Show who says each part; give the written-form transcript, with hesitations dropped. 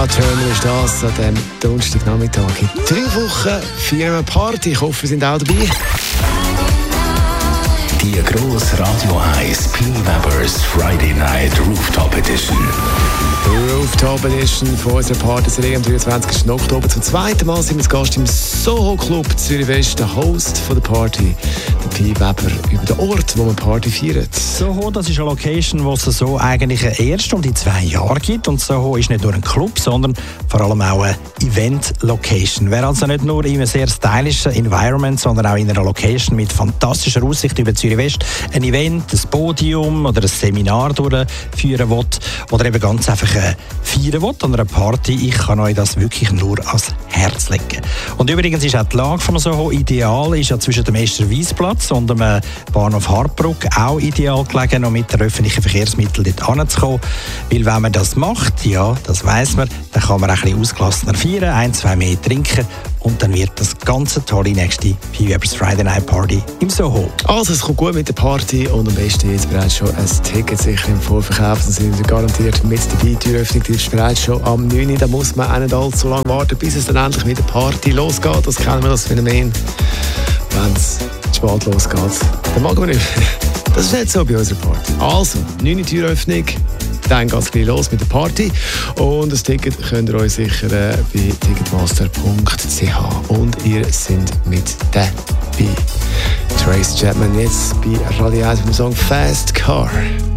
Speaker 1: Terminal ist das an diesem Donnerstagnachmittag. In 3 Wochen feiern wir Party. Ich hoffe, wir sind auch dabei.
Speaker 2: Die grosse Radio 1 P. Weber's Friday Night Rooftop Edition.
Speaker 1: Rooftop Edition von unserer Partyserie am 23. Oktober. Zum zweiten Mal sind wir zu Gast im Soho Club Zürich West, der Host von der Party, der P. Weber, über den Ort, wo man Party feiert.
Speaker 3: Soho, das ist eine Location, die es so eigentlich erst um die 2 Jahre gibt. Und Soho ist nicht nur ein Club, sondern vor allem auch eine Event-Location. Wer also nicht nur in einem sehr stylischen Environment, sondern auch in einer Location mit fantastischer Aussicht über Zürich West ein Event, ein Podium oder ein Seminar durchführen will oder eben ganz einfach feiern will an einer Party, ich kann euch das wirklich nur ans Herz legen. Und übrigens ist auch die Lage von Soho ideal, ist ja zwischen dem Esterweisplatz und dem Bahnhof Hardbrücke auch ideal gelegen, um mit den öffentlichen Verkehrsmitteln dort hinzukommen. Weil wenn man das macht, ja, das weiss man, dann kann man auch ein bisschen ausgelassener feiern, 1-2 mehr trinken und dann wird das ganze tolle nächste P. Weber's Friday Night Party im Soho.
Speaker 1: Also es kommt gut mit der Party und am besten jetzt bereits schon ein Ticket sicher im Vorverkauf. Dann sind wir garantiert mit dabei. Die Türöffnung ist bereits schon am 9. Da muss man auch nicht allzu lange warten, bis es dann endlich mit der Party losgeht. Das kennen wir, das Phänomen. Wenn es spät losgeht, dann mag man nicht. Das ist nicht so bei unserer Party. Also, 9. Türöffnung. Dann geht es gleich los mit der Party. Und das Ticket könnt ihr euch sichern bei ticketmaster.ch. Und ihr seid mit dabei. Trace Chapman jetzt bei Radio 1 mit dem Song Fast Car.